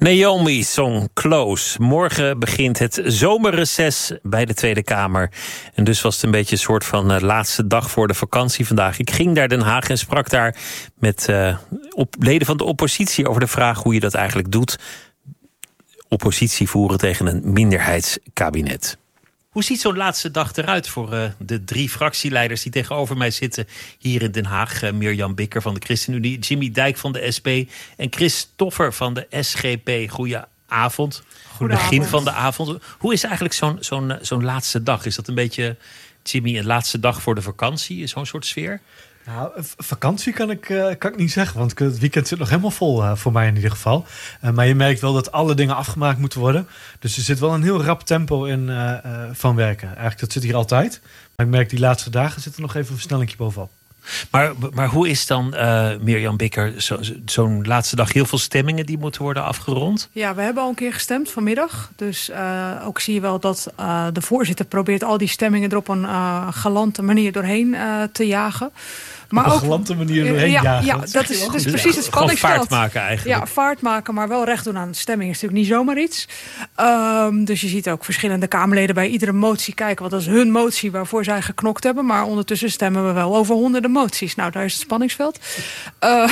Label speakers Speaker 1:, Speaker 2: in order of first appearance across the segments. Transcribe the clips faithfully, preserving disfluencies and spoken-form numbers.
Speaker 1: Naomi Song Close. Morgen begint het zomerreces bij de Tweede Kamer. En dus was het een beetje een soort van uh, laatste dag voor de vakantie vandaag. Ik ging naar Den Haag en sprak daar met uh, op, leden van de oppositie over de vraag hoe je dat eigenlijk doet. Oppositie voeren tegen een minderheidskabinet. Hoe ziet zo'n laatste dag eruit voor uh, de drie fractieleiders die tegenover mij zitten hier in Den Haag? Uh, Mirjam Bikker van de ChristenUnie, Jimmy Dijk van de S P en Chris Toffer van de S G P. Goedenavond. Begin van de avond. Hoe is eigenlijk zo'n, zo'n, zo'n laatste dag? Is dat een beetje, Jimmy, een laatste dag voor de vakantie? Is zo'n soort sfeer?
Speaker 2: Nou, vakantie kan ik, uh, kan ik niet zeggen, want het weekend zit nog helemaal vol, uh, voor mij in ieder geval. Uh, maar je merkt wel dat alle dingen afgemaakt moeten worden. Dus er zit wel een heel rap tempo in uh, uh, van werken. Eigenlijk, dat zit hier altijd. Maar ik merk die laatste dagen zit er nog even een versnellingje bovenop.
Speaker 1: Maar, maar hoe is dan, uh, Mirjam Bikker, zo, zo'n laatste dag heel veel stemmingen die moeten worden afgerond?
Speaker 3: Ja, we hebben al een keer gestemd vanmiddag. Dus uh, ook zie je wel dat uh, de voorzitter probeert al die stemmingen er op een uh, galante manier doorheen uh, te jagen.
Speaker 2: Maar op een ook, galante manier doorheen
Speaker 3: ja,
Speaker 2: jagen.
Speaker 3: Ja, dat is, dat is precies het spanningsveld.
Speaker 1: Gewoon vaart maken eigenlijk.
Speaker 3: Ja, vaart maken, maar wel recht doen aan de stemming is natuurlijk niet zomaar iets. Um, dus je ziet ook verschillende Kamerleden bij iedere motie kijken. Want dat is hun motie waarvoor zij geknokt hebben. Maar ondertussen stemmen we wel over honderden moties. Nou, daar is het spanningsveld. Uh,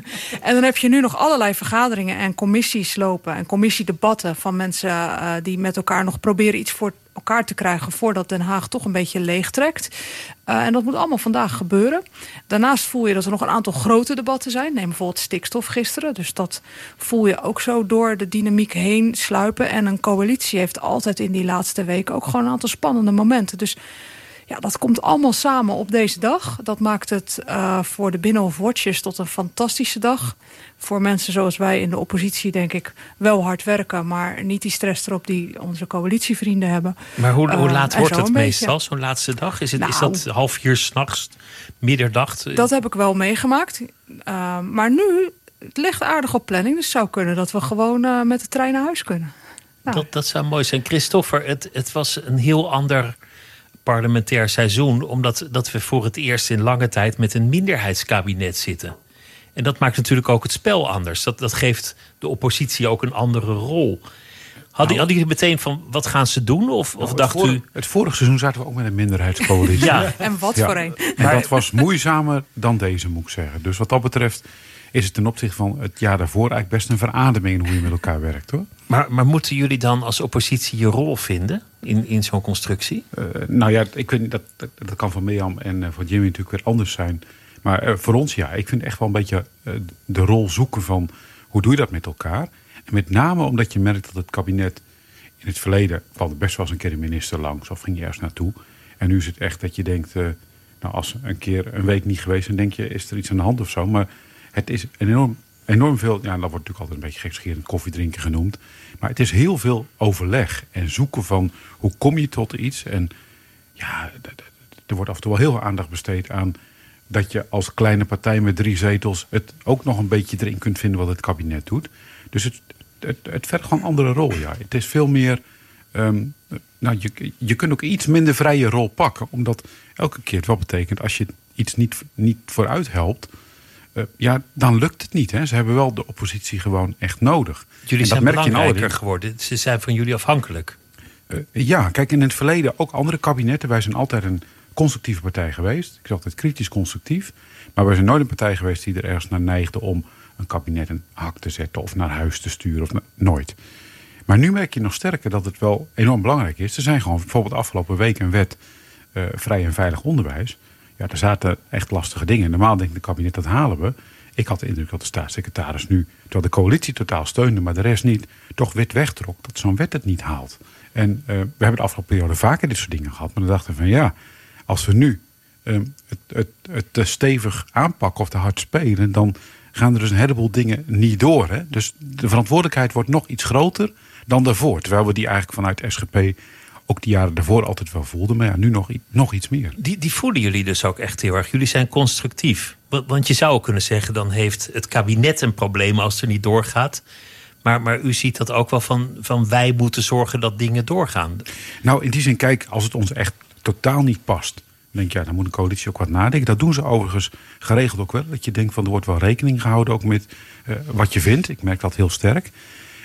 Speaker 3: en dan heb je nu nog allerlei vergaderingen en commissies lopen. En commissiedebatten van mensen uh, die met elkaar nog proberen iets voor elkaar te krijgen voordat Den Haag toch een beetje leeg trekt. Uh, en dat moet allemaal vandaag gebeuren. Daarnaast voel je dat er nog een aantal grote debatten zijn. Neem bijvoorbeeld stikstof gisteren. Dus dat voel je ook zo door de dynamiek heen sluipen. En een coalitie heeft altijd in die laatste weken ook gewoon een aantal spannende momenten. Dus ja, dat komt allemaal samen op deze dag. Dat maakt het uh, voor de Binnenhof Watchers tot een fantastische dag. Voor mensen zoals wij in de oppositie denk ik wel hard werken, maar niet die stress erop die onze coalitievrienden hebben.
Speaker 1: Maar hoe, hoe laat uh, wordt het meestal,
Speaker 3: beetje.
Speaker 1: zo'n laatste dag? Is, het,
Speaker 3: nou,
Speaker 1: is dat half vier 's nachts, midderdag?
Speaker 3: Dat heb ik wel meegemaakt. Uh, maar nu, het ligt aardig op planning. Dus het zou kunnen dat we gewoon uh, met de trein naar huis kunnen. Nou.
Speaker 1: Dat, dat zou mooi zijn. Christoffer, het, het was een heel ander parlementair seizoen, omdat dat we voor het eerst in lange tijd met een minderheidskabinet zitten. En dat maakt natuurlijk ook het spel anders. Dat, dat geeft de oppositie ook een andere rol. Hadden nou, had jullie meteen van, wat gaan ze doen? Of, nou, of dacht
Speaker 4: voor,
Speaker 1: u...
Speaker 4: Het vorige seizoen zaten we ook met een minderheidscoalitie.
Speaker 1: Ja.
Speaker 3: En wat
Speaker 4: ja.
Speaker 3: voor een.
Speaker 4: En maar, dat was moeizamer dan deze, moet ik zeggen. Dus wat dat betreft is het ten opzichte van het jaar daarvoor eigenlijk best een verademing in hoe je met elkaar werkt, hoor.
Speaker 1: Maar, maar moeten jullie dan als oppositie je rol vinden in, in zo'n constructie?
Speaker 4: Uh, nou ja, ik weet niet, dat, dat, dat kan van Mirjam en uh, van Jimmy natuurlijk weer anders zijn. Maar uh, voor ons, ja, ik vind echt wel een beetje uh, de rol zoeken van hoe doe je dat met elkaar. En met name omdat je merkt dat het kabinet in het verleden kwam er best wel eens een keer een minister langs of ging je ergens naartoe. En nu is het echt dat je denkt, uh, nou als een keer een week niet geweest, dan denk je, is er iets aan de hand of zo. Maar het is enorm, enorm veel, ja, dat wordt natuurlijk altijd een beetje gekscherend koffiedrinken genoemd. Maar het is heel veel overleg en zoeken van hoe kom je tot iets. En ja, er wordt af en toe wel heel veel aandacht besteed aan dat je als kleine partij met drie zetels het ook nog een beetje erin kunt vinden wat het kabinet doet. Dus het, het, het vergt gewoon een andere rol, ja. Het is veel meer, um, nou, je, je kunt ook iets minder vrije rol pakken. Omdat elke keer het wel betekent, als je iets niet, niet vooruit helpt, uh, ja, dan lukt het niet. Hè. Ze hebben wel de oppositie gewoon echt nodig.
Speaker 1: Jullie zijn belangrijker geworden. Ze zijn van jullie afhankelijk.
Speaker 4: Uh, ja, kijk, in het verleden ook andere kabinetten. Wij zijn altijd een constructieve partij geweest. Ik zeg altijd kritisch constructief. Maar wij zijn nooit een partij geweest die er ergens naar neigde om een kabinet een hak te zetten of naar huis te sturen. Of na- nooit. Maar nu merk je nog sterker dat het wel enorm belangrijk is. Er zijn gewoon bijvoorbeeld afgelopen week een wet uh, vrij en veilig onderwijs. Ja, er zaten echt lastige dingen. Normaal denkt het kabinet, dat halen we. Ik had de indruk dat de staatssecretaris nu, terwijl de coalitie totaal steunde, maar de rest niet, toch wit wegtrok dat zo'n wet het niet haalt. En uh, we hebben de afgelopen periode vaker dit soort dingen gehad. Maar dan dachten we van ja, als we nu um, het, het, het te stevig aanpakken of te hard spelen, dan gaan er dus een heleboel dingen niet door. Hè? Dus de verantwoordelijkheid wordt nog iets groter dan daarvoor. Terwijl we die eigenlijk vanuit S G P ook die jaren daarvoor altijd wel voelden. Maar ja, nu nog, nog iets meer.
Speaker 1: Die, die voelen jullie dus ook echt heel erg. Jullie zijn constructief. Want je zou kunnen zeggen, dan heeft het kabinet een probleem als het er niet doorgaat. Maar, maar u ziet dat ook wel van, van wij moeten zorgen dat dingen doorgaan.
Speaker 4: Nou, in die zin, kijk, als het ons echt totaal niet past, dan denk je, ja, dan moet een coalitie ook wat nadenken. Dat doen ze overigens geregeld ook wel. Dat je denkt van, er wordt wel rekening gehouden ook met uh, wat je vindt. Ik merk dat heel sterk.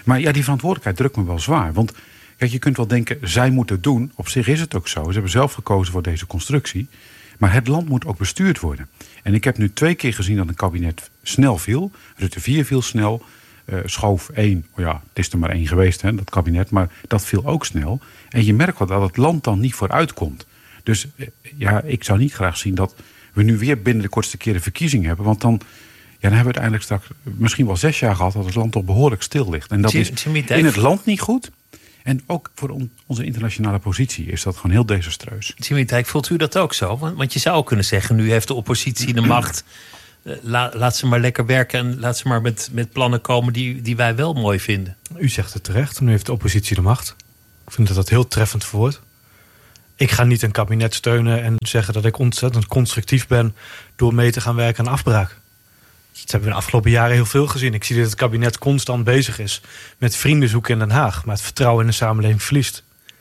Speaker 4: Maar ja, die verantwoordelijkheid drukt me wel zwaar. Want kijk, je kunt wel denken, zij moeten het doen. Op zich is het ook zo. Ze hebben zelf gekozen voor deze constructie. Maar het land moet ook bestuurd worden. En ik heb nu twee keer gezien dat een kabinet snel viel. Rutte vier viel snel. Uh, schoof één, oh ja, het is er maar één geweest, hè, dat kabinet. Maar dat viel ook snel. En je merkt wel dat het land dan niet vooruit komt. Dus ja, ik zou niet graag zien dat we nu weer binnen de kortste keer een verkiezing hebben. Want dan, ja, dan hebben we uiteindelijk straks misschien wel zes jaar gehad dat het land toch behoorlijk stil ligt. En dat is in het land niet goed. En ook voor on, onze internationale positie is dat gewoon heel desastreus.
Speaker 1: Jimmy Dijk, voelt u dat ook zo? Want, want je zou ook kunnen zeggen, nu heeft de oppositie de macht. Uh, la, laat ze maar lekker werken en laat ze maar met, met plannen komen die, die wij wel mooi vinden.
Speaker 2: U zegt het terecht, nu heeft de oppositie de macht. Ik vind dat dat heel treffend verwoord. Ik ga niet een kabinet steunen en zeggen dat ik ontzettend constructief ben door mee te gaan werken aan afbraak. Dat hebben we de afgelopen jaren heel veel gezien. Ik zie dat het kabinet constant bezig is met vrienden zoeken in Den Haag, maar het vertrouwen in de samenleving verliest.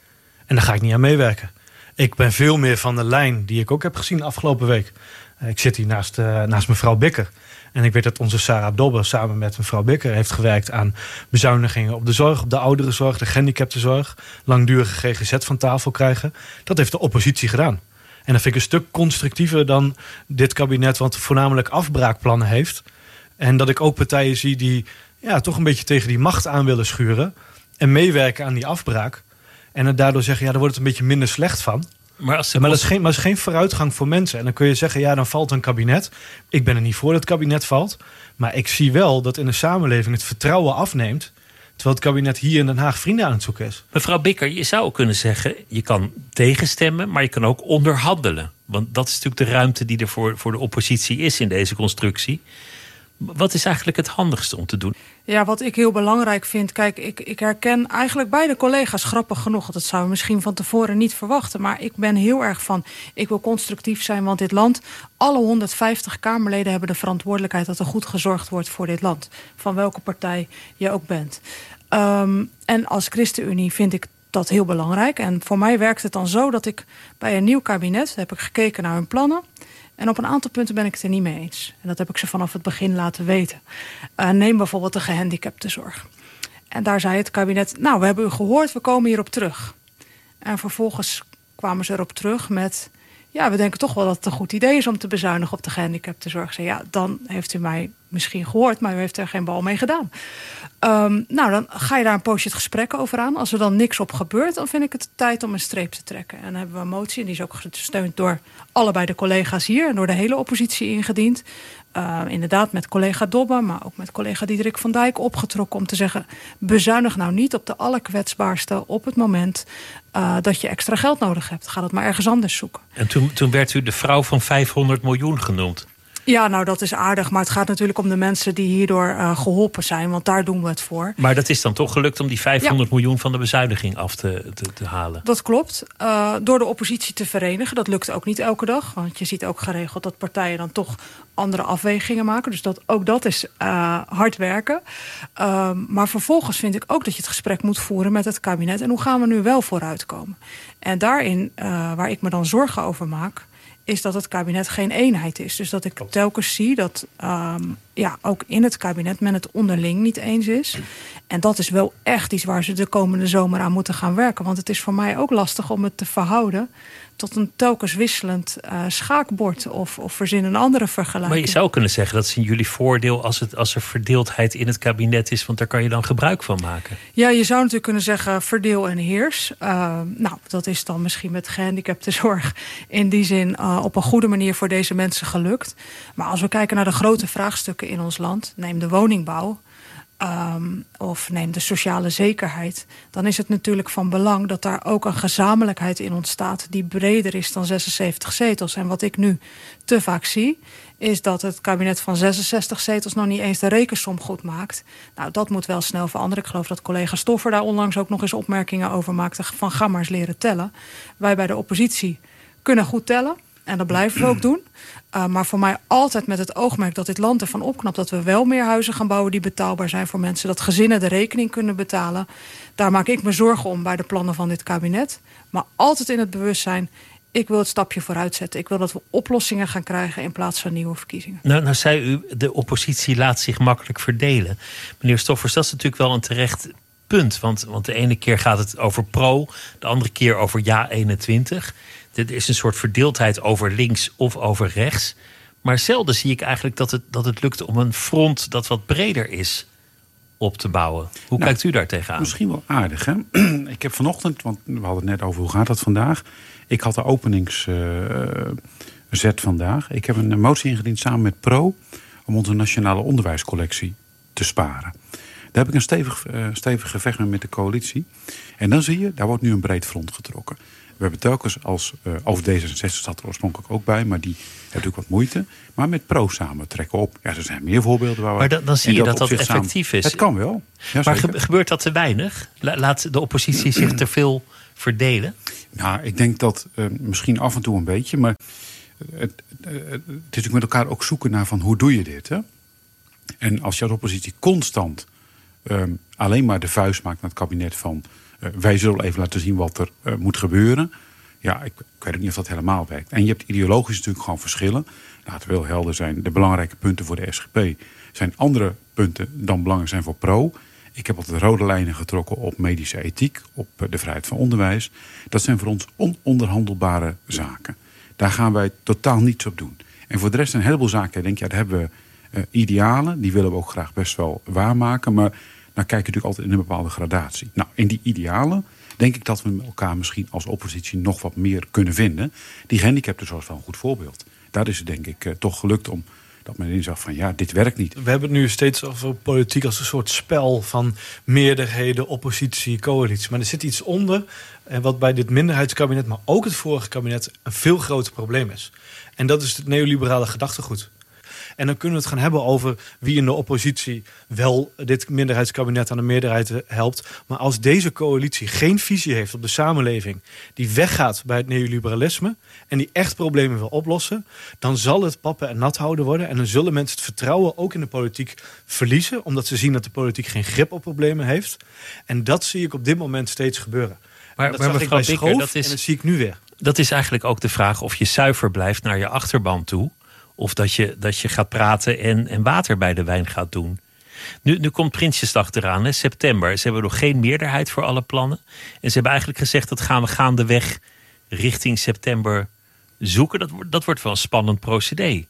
Speaker 2: En daar ga ik niet aan meewerken. Ik ben veel meer van de lijn die ik ook heb gezien de afgelopen week. Ik zit hier naast, uh, naast mevrouw Bikker. En ik weet dat onze Sarah Dobbe samen met mevrouw Bikker heeft gewerkt aan bezuinigingen op de zorg, op de ouderenzorg, de gehandicaptenzorg, langdurige G G Z van tafel krijgen. Dat heeft de oppositie gedaan. En dat vind ik een stuk constructiever dan dit kabinet, wat voornamelijk afbraakplannen heeft. En dat ik ook partijen zie die ja, toch een beetje tegen die macht aan willen schuren en meewerken aan die afbraak. En het daardoor zeggen, ja, daar wordt het een beetje minder slecht van. Maar, als maar, dat is geen, maar dat is geen vooruitgang voor mensen. En dan kun je zeggen, ja, dan valt een kabinet. Ik ben er niet voor dat het kabinet valt. Maar ik zie wel dat in de samenleving het vertrouwen afneemt, terwijl het kabinet hier in Den Haag vrienden aan het zoeken is.
Speaker 1: Mevrouw Bikker, je zou ook kunnen zeggen, je kan tegenstemmen, maar je kan ook onderhandelen. Want dat is natuurlijk de ruimte die er voor, voor de oppositie is in deze constructie. Wat is eigenlijk het handigste om te doen?
Speaker 3: Ja, wat ik heel belangrijk vind. Kijk, ik, ik herken eigenlijk beide collega's grappig genoeg. Dat zou je misschien van tevoren niet verwachten. Maar ik ben heel erg van, ik wil constructief zijn. Want dit land, alle honderdvijftig Kamerleden hebben de verantwoordelijkheid dat er goed gezorgd wordt voor dit land. Van welke partij je ook bent. Um, en als ChristenUnie vind ik dat heel belangrijk. En voor mij werkt het dan zo dat ik bij een nieuw kabinet, heb ik gekeken naar hun plannen. En op een aantal punten ben ik het er niet mee eens. En dat heb ik ze vanaf het begin laten weten. Uh, neem bijvoorbeeld de gehandicaptenzorg. En daar zei het kabinet, nou, we hebben u gehoord, we komen hierop terug. En vervolgens kwamen ze erop terug met, ja, we denken toch wel dat het een goed idee is om te bezuinigen op de gehandicaptenzorg. Ik zei, ja, dan heeft u mij misschien gehoord, maar u heeft er geen bal mee gedaan. Um, nou, dan ga je daar een poosje het gesprek over aan. Als er dan niks op gebeurt, dan vind ik het tijd om een streep te trekken. En dan hebben we een motie, en die is ook gesteund door allebei de collega's hier en door de hele oppositie ingediend. Uh, inderdaad met collega Dobbe, maar ook met collega Diederik van Dijk opgetrokken om te zeggen, bezuinig nou niet op de allerkwetsbaarste op het moment uh, dat je extra geld nodig hebt. Ga dat maar ergens anders zoeken.
Speaker 1: En toen, toen werd u de vrouw van vijfhonderd miljoen genoemd.
Speaker 3: Ja, nou dat is aardig, maar het gaat natuurlijk om de mensen die hierdoor uh, geholpen zijn, want daar doen we het voor.
Speaker 1: Maar dat is dan toch gelukt om die vijfhonderd ja. miljoen van de bezuiniging af te, te, te halen?
Speaker 3: Dat klopt. Uh, door de oppositie te verenigen, dat lukt ook niet elke dag. Want je ziet ook geregeld dat partijen dan toch andere afwegingen maken. Dus dat, ook dat is uh, hard werken. Uh, maar vervolgens vind ik ook dat je het gesprek moet voeren met het kabinet. En hoe gaan we nu wel vooruitkomen? En daarin, uh, waar ik me dan zorgen over maak, is dat het kabinet geen eenheid is. Dus dat ik telkens zie dat um, ja, ook in het kabinet men het onderling niet eens is. En dat is wel echt iets waar ze de komende zomer aan moeten gaan werken. Want het is voor mij ook lastig om het te verhouden tot een telkens wisselend uh, schaakbord of, of verzin een andere vergelijking.
Speaker 1: Maar je zou kunnen zeggen dat is in jullie voordeel als, het, als er verdeeldheid in het kabinet is, want daar kan je dan gebruik van maken.
Speaker 3: Ja, je zou natuurlijk kunnen zeggen verdeel en heers. Uh, nou, dat is dan misschien met gehandicaptenzorg in die zin uh, op een goede manier voor deze mensen gelukt. Maar als we kijken naar de grote vraagstukken in ons land, neem de woningbouw, Um, of neem de sociale zekerheid, dan is het natuurlijk van belang dat daar ook een gezamenlijkheid in ontstaat die breder is dan zesenzeventig zetels. En wat ik nu te vaak zie, is dat het kabinet van zesenzestig zetels nog niet eens de rekensom goed maakt. Nou, dat moet wel snel veranderen. Ik geloof dat collega Stoffer daar onlangs ook nog eens opmerkingen over maakte van ga maar eens leren tellen. Wij bij de oppositie kunnen goed tellen. En dat blijven we ook doen. Uh, maar voor mij altijd met het oogmerk dat dit land ervan opknapt, dat we wel meer huizen gaan bouwen die betaalbaar zijn voor mensen. Dat gezinnen de rekening kunnen betalen. Daar maak ik me zorgen om bij de plannen van dit kabinet. Maar altijd in het bewustzijn, ik wil het stapje vooruit zetten. Ik wil dat we oplossingen gaan krijgen in plaats van nieuwe verkiezingen.
Speaker 1: Nou, nou zei u, de oppositie laat zich makkelijk verdelen. Meneer Stoffers, dat is natuurlijk wel een terecht punt. Want, want de ene keer gaat het over pro, de andere keer over ja eenentwintig. Er is een soort verdeeldheid over links of over rechts. Maar zelden zie ik eigenlijk dat het, dat het lukt om een front dat wat breder is op te bouwen. Hoe nou, kijkt u daar tegenaan?
Speaker 4: Misschien wel aardig, hè? Ik heb vanochtend, want we hadden het net over hoe gaat dat vandaag. Ik had de openingszet uh, vandaag. Ik heb een motie ingediend samen met Pro om onze nationale onderwijscollectie te sparen. Daar heb ik een stevig, uh, stevig gevecht mee met de coalitie. En dan zie je, daar wordt nu een breed front getrokken. We hebben telkens als, uh, over D zesenzestig zat er oorspronkelijk ook bij, maar die heeft natuurlijk wat moeite. Maar met Pro samen trekken op. Ja, er zijn meer voorbeelden waar we.
Speaker 1: Maar dan, dan zie je dat dat effectief samen, is.
Speaker 4: Het kan wel. Ja,
Speaker 1: maar ge- gebeurt dat te weinig? Laat de oppositie zich te veel verdelen?
Speaker 4: Nou, ik denk dat uh, misschien af en toe een beetje, maar het, het, het is natuurlijk met elkaar ook zoeken naar van hoe doe je dit, hè? En als je als oppositie constant um, alleen maar de vuist maakt naar het kabinet van Uh, wij zullen even laten zien wat er uh, moet gebeuren. Ja, ik, ik weet ook niet of dat helemaal werkt. En je hebt ideologisch natuurlijk gewoon verschillen. Laten we wel helder zijn. De belangrijke punten voor de S G P zijn andere punten dan belangrijk zijn voor Pro. Ik heb altijd rode lijnen getrokken op medische ethiek, op uh, de vrijheid van onderwijs. Dat zijn voor ons ononderhandelbare zaken. Daar gaan wij totaal niets op doen. En voor de rest zijn een heleboel zaken. Ik denk, ja, daar hebben we uh, idealen. Die willen we ook graag best wel waarmaken. Maar dan kijk je natuurlijk altijd in een bepaalde gradatie. Nou, in die idealen denk ik dat we met elkaar misschien als oppositie nog wat meer kunnen vinden. Die gehandicapten zoals wel een goed voorbeeld. Daar is het denk ik uh, toch gelukt om dat men inzag van ja, dit werkt niet.
Speaker 2: We hebben het nu steeds over politiek als een soort spel van meerderheden, oppositie, coalitie. Maar er zit iets onder en wat bij dit minderheidskabinet, maar ook het vorige kabinet, een veel groter probleem is. En dat is het neoliberale gedachtegoed. En dan kunnen we het gaan hebben over wie in de oppositie wel dit minderheidskabinet aan de meerderheid helpt. Maar als deze coalitie geen visie heeft op de samenleving, die weggaat bij het neoliberalisme en die echt problemen wil oplossen, dan zal het pappen en nat houden worden. En dan zullen mensen het vertrouwen ook in de politiek verliezen, omdat ze zien dat de politiek geen grip op problemen heeft. En dat zie ik op dit moment steeds gebeuren.
Speaker 1: Maar,
Speaker 2: dat
Speaker 1: maar
Speaker 2: zag ik bij
Speaker 1: Bikker,
Speaker 2: Schoof
Speaker 1: dat is,
Speaker 2: en dat zie ik nu weer.
Speaker 1: Dat is eigenlijk ook de vraag of je zuiver blijft naar je achterban toe. Of dat je, dat je gaat praten en, en water bij de wijn gaat doen. Nu, nu komt Prinsjesdag eraan, hè, september. Ze hebben nog geen meerderheid voor alle plannen. En ze hebben eigenlijk gezegd dat gaan we gaandeweg richting september zoeken. Dat, dat wordt wel een spannend procedé.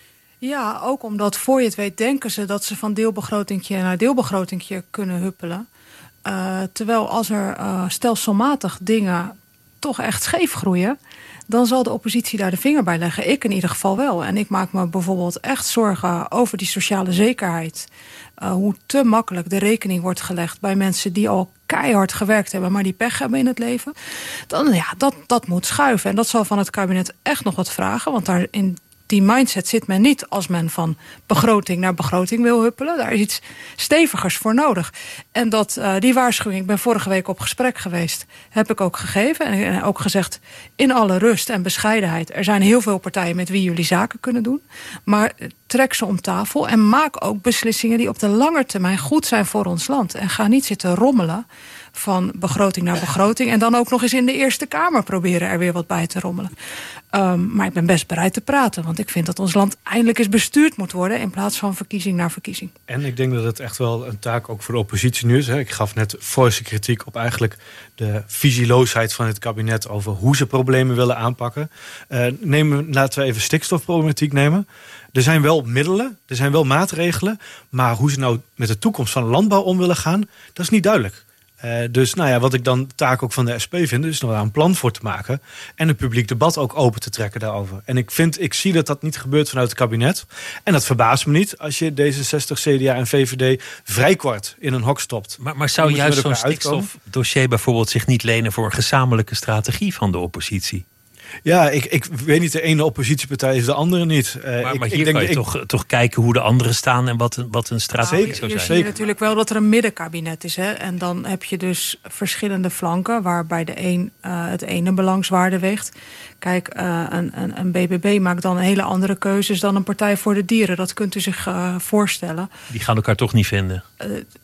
Speaker 3: Ja, ook omdat voor je het weet denken ze dat ze van deelbegrotingje naar deelbegrotingje kunnen huppelen. Uh, terwijl als er uh, stelselmatig dingen toch echt scheef groeien, dan zal de oppositie daar de vinger bij leggen. Ik in ieder geval wel. En ik maak me bijvoorbeeld echt zorgen over die sociale zekerheid. Uh, hoe te makkelijk de rekening wordt gelegd bij mensen die al keihard gewerkt hebben, maar die pech hebben in het leven. Dan, ja, dat, dat moet schuiven. En dat zal van het kabinet echt nog wat vragen. Want daar in die mindset zit men niet als men van begroting naar begroting wil huppelen. Daar is iets stevigers voor nodig. En dat, uh, die waarschuwing, ik ben vorige week op gesprek geweest, heb ik ook gegeven. En ook gezegd, in alle rust en bescheidenheid, er zijn heel veel partijen met wie jullie zaken kunnen doen. Maar trek ze om tafel en maak ook beslissingen die op de lange termijn goed zijn voor ons land. En ga niet zitten rommelen van begroting naar begroting en dan ook nog eens in de Eerste Kamer proberen er weer wat bij te rommelen. Um, maar ik ben best bereid te praten, want ik vind dat ons land eindelijk eens bestuurd moet worden in plaats van verkiezing naar verkiezing.
Speaker 2: En ik denk dat het echt wel een taak ook voor de oppositie nu is. Hè. Ik gaf net forse kritiek op eigenlijk de visieloosheid van het kabinet over hoe ze problemen willen aanpakken. Uh, nemen, laten we even stikstofproblematiek nemen. Er zijn wel middelen, er zijn wel maatregelen, maar hoe ze nou met de toekomst van de landbouw om willen gaan, dat is niet duidelijk. Uh, dus nou ja, wat ik dan de taak ook van de S P vind, is nog daar een plan voor te maken en een publiek debat ook open te trekken daarover. En ik vind, ik zie dat dat niet gebeurt vanuit het kabinet. En dat verbaast me niet als je D zesenzestig, C D A en V V D vrij kort in een hok stopt.
Speaker 1: Maar, maar zou juist zo'n stikstofdossier bijvoorbeeld zich niet lenen voor een gezamenlijke strategie van de oppositie?
Speaker 2: Ja, ik, ik weet niet, de ene oppositiepartij is de andere niet. Uh,
Speaker 1: maar,
Speaker 2: ik,
Speaker 1: maar hier
Speaker 2: ik denk
Speaker 1: kan je
Speaker 2: ik,
Speaker 1: toch, toch kijken hoe de anderen staan en wat een, wat een strategie
Speaker 2: zeker,
Speaker 1: zou
Speaker 3: Je
Speaker 1: zijn.
Speaker 3: ziet natuurlijk wel dat er een middenkabinet is. Hè? En dan heb je dus verschillende flanken, waarbij de een uh, het ene belang zwaarder weegt. Kijk, uh, een, een, een B B B maakt dan hele andere keuzes dan een Partij voor de Dieren. Dat kunt u zich uh, voorstellen.
Speaker 1: Die gaan elkaar toch niet vinden?
Speaker 3: Uh,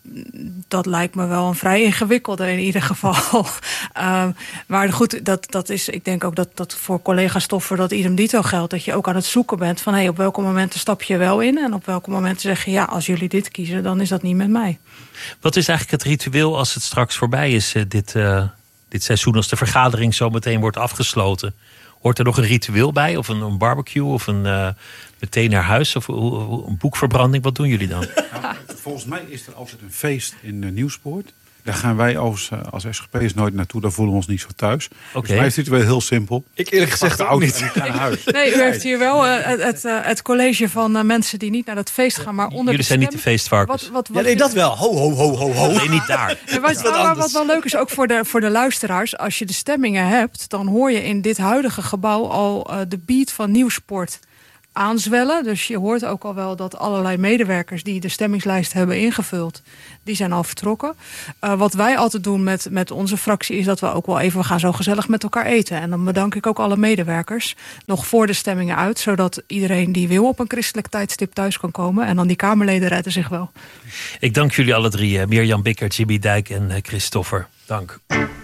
Speaker 3: dat lijkt me wel een vrij ingewikkelde in ieder geval. uh, maar goed, dat, dat is, ik denk ook dat, dat voor collega Stoffer dat idem dito geldt. Dat je ook aan het zoeken bent van hey, op welke momenten stap je wel in en op welke momenten zeg je ja, als jullie dit kiezen, dan is dat niet met mij.
Speaker 1: Wat is eigenlijk het ritueel als het straks voorbij is, uh, dit, uh, dit seizoen, als de vergadering zo meteen wordt afgesloten? Hoort er nog een ritueel bij? Of een, een barbecue? Of een uh, meteen naar huis? Of uh, een boekverbranding? Wat doen jullie dan?
Speaker 4: Nou, volgens mij is er altijd een feest in uh, Nieuwspoort. Daar gaan wij als, uh, als S G P'ers nooit naartoe. Daar voelen we ons niet zo thuis.
Speaker 1: Okay.
Speaker 4: Volgens mij is dit wel heel simpel.
Speaker 2: Ik eerlijk gezegd ook niet.
Speaker 4: En ik ga naar huis.
Speaker 3: Nee, u heeft hier wel uh, het, het, uh, het college van uh, mensen die niet naar dat feest gaan, maar onder
Speaker 1: Jullie
Speaker 3: de
Speaker 1: zijn
Speaker 3: stem...
Speaker 1: niet de feestvarkens.
Speaker 3: Wat, wat, wat
Speaker 2: Ja, nee, dat wel. Ho, ho, ho, ho, ho.
Speaker 1: Nee, niet daar.
Speaker 3: Ja, wat,
Speaker 2: wat
Speaker 3: maar,
Speaker 2: anders.
Speaker 3: wat wel leuk is, ook voor de, voor de luisteraars, als je de stemmingen hebt, dan hoor je in dit huidige gebouw al uh, de beat van Nieuwsport aanzwellen. Dus je hoort ook al wel dat allerlei medewerkers die de stemmingslijst hebben ingevuld, die zijn al vertrokken. Uh, wat wij altijd doen met, met onze fractie is dat we ook wel even, we gaan zo gezellig met elkaar eten. En dan bedank ik ook alle medewerkers nog voor de stemmingen uit, zodat iedereen die wil op een christelijk tijdstip thuis kan komen. En dan die Kamerleden redden zich wel.
Speaker 1: Ik dank jullie alle drie, Mirjam Bikker, Jimmy Dijk en Chris Stoffer. Dank.